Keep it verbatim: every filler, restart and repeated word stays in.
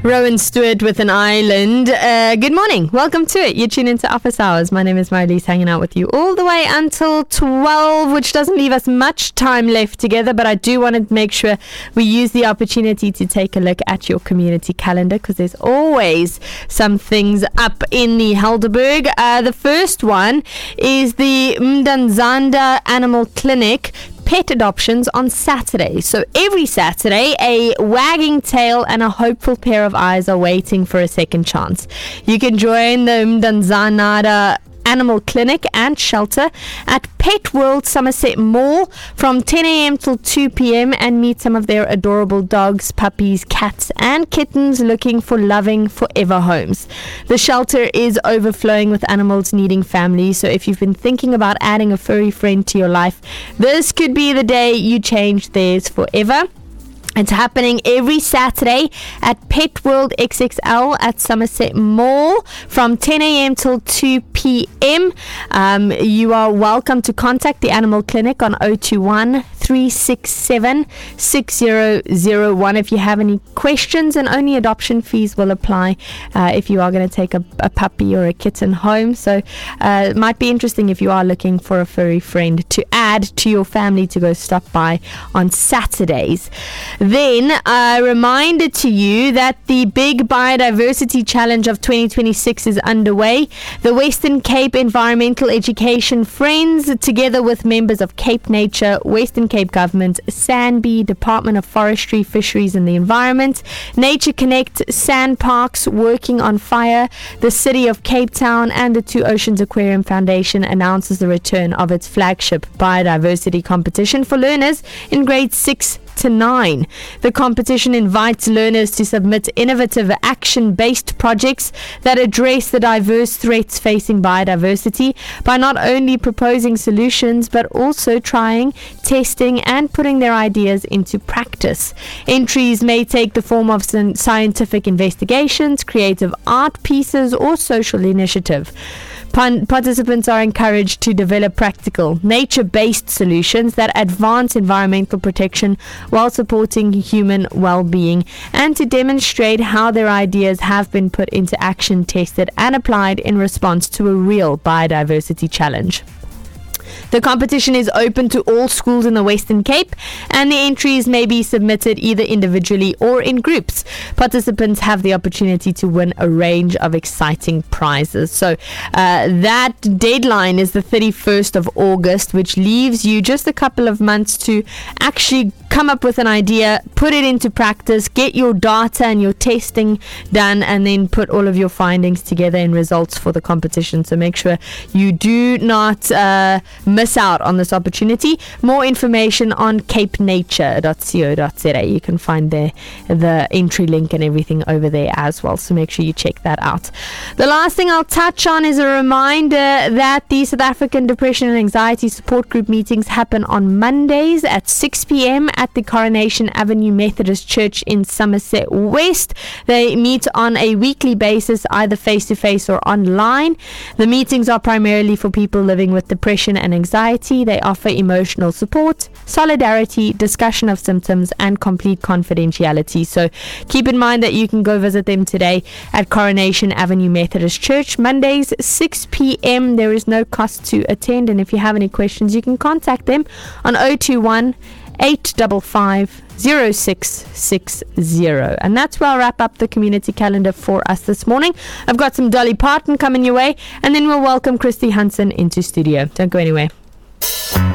Rowan Stewart with an island. Uh, good morning. Welcome to it. You're tuned into Office Hours. My name is Marlies, hanging out with you all the way until twelve, which doesn't leave us much time left together, but I do want to make sure we use the opportunity to take a look at your community calendar, because there's always some things up in the Helderberg. Uh, the first one is the Mdanzanda Animal Clinic pet adoptions on Saturday. So every Saturday, a wagging tail and a hopeful pair of eyes are waiting for a second chance. You can join the Mdanzanda Animal Clinic and Shelter at Pet World Somerset Mall from ten a.m. till two p.m. and meet some of their adorable dogs, puppies, cats and kittens looking for loving forever homes. The shelter is overflowing with animals needing families, so if you've been thinking about adding a furry friend to your life, this could be the day you change theirs forever. It's happening every Saturday at Pet World X X L at Somerset Mall from ten a.m. till two p.m. Um, you are welcome to contact the Animal Clinic on zero two one, three six seven, six zero zero one if you have any questions, and only adoption fees will apply uh, if you are going to take a, a puppy or a kitten home. So uh, it might be interesting if you are looking for a furry friend to add to your family to go stop by on Saturdays. Then a reminder to you that the big biodiversity challenge of twenty twenty-six is underway. The Western Cape Environmental Education Friends, together with members of Cape Nature, Western Cape Government, SANBI, Department of Forestry, Fisheries and the Environment, Nature Connect, Sand Parks, Working on Fire, the City of Cape Town and the Two Oceans Aquarium Foundation announces the return of its flagship biodiversity competition for learners in grade six to nine. The competition invites learners to submit innovative action-based projects that address the diverse threats facing biodiversity by not only proposing solutions but also trying, testing and putting their ideas into practice. Entries may take the form of scientific investigations, creative art pieces or social initiative. Participants are encouraged to develop practical, nature-based solutions that advance environmental protection while supporting human well-being, and to demonstrate how their ideas have been put into action, tested and applied in response to a real biodiversity challenge. The competition is open to all schools in the Western Cape, and the entries may be submitted either individually or in groups. Participants have the opportunity to win a range of exciting prizes. So uh, that deadline is the thirty-first of August, which leaves you just a couple of months to actually come up with an idea, put it into practice, get your data and your testing done, and then put all of your findings together in results for the competition. So make sure you do not uh, miss out on this opportunity. More information on cape nature dot co dot za. You can find there the entry link and everything over there as well, so make sure you check that out. The last thing I'll touch on is a reminder that the South African Depression and Anxiety Support Group meetings happen on Mondays at six p.m. at the Coronation Avenue Methodist Church in Somerset West. They meet on a weekly basis, either face-to-face or online. The meetings are primarily for people living with depression and anxiety. They offer emotional support, solidarity, discussion of symptoms, and complete confidentiality. So keep in mind that you can go visit them today at Coronation Avenue Methodist Church, Mondays, six p.m. There is no cost to attend, and if you have any questions, you can contact them on zero two one, eight five five, zero six six zero. And that's where I'll wrap up the community calendar for us this morning. I've got some Dolly Parton coming your way, and then we'll welcome Christy Hansen into studio. Don't go anywhere.